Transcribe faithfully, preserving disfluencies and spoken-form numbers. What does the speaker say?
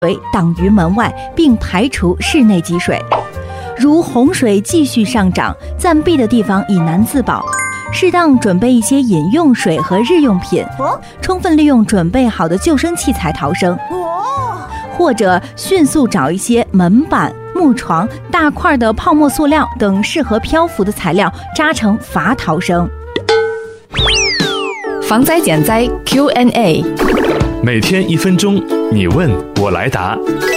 挡于门外，并排除室内积水。如洪水继续上涨，暂避的地方以难自保。适当准备一些饮用水和日用品，充分利用准备好的救生器材逃生，或者迅速找一些门板、木床、大块的泡沫塑料等适合漂浮的材料扎成筏逃生。 防灾减灾 Q and A， 每天一分钟，你问我来答。